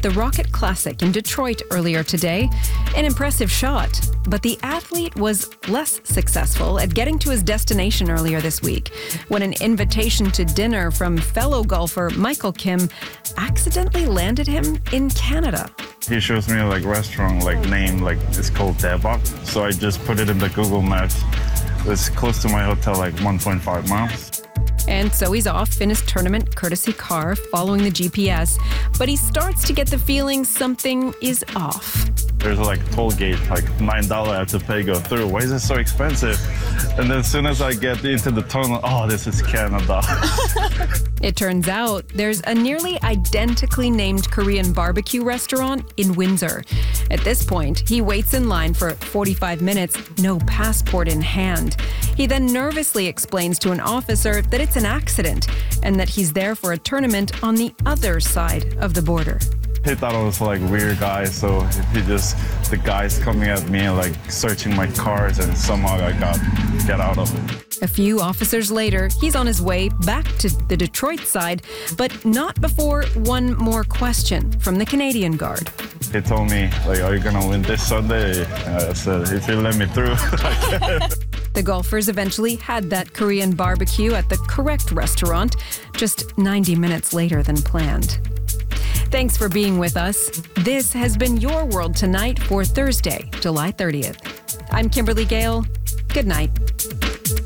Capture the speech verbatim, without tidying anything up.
the Rocket Classic in Detroit earlier today. An impressive shot, but the athlete was less successful at getting to his destination earlier this week when an invitation to dinner from fellow golfer Michael Kim accidentally landed him in Canada. He shows me like restaurant, like name, like it's called Daebak. So I just put it in the Google Maps. It's close to my hotel, like one point five miles. And so he's off in his tournament courtesy car following the G P S. But he starts to get the feeling something is off. There's like toll gate, like nine dollars I have to pay go through. Why is it so expensive? And then as soon as I get into the tunnel, oh, this is Canada. It turns out there's a nearly identically named Korean barbecue restaurant in Windsor. At this point, he waits in line for forty-five minutes, no passport in hand. He then nervously explains to an officer that it's an accident and that he's there for a tournament on the other side of the border. He thought I was like weird guy, so he just, the guys coming at me like searching my cars, and somehow I got get out of it. A few officers later, he's on his way back to the Detroit side, but not before one more question from the Canadian Guard. He told me, like, are you gonna win this Sunday? I said, if you let me through, I can. The golfers eventually had that Korean barbecue at the correct restaurant, just ninety minutes later than planned. Thanks for being with us. This has been Your World Tonight for Thursday, July thirtieth. I'm Kimberly Gale. Good night.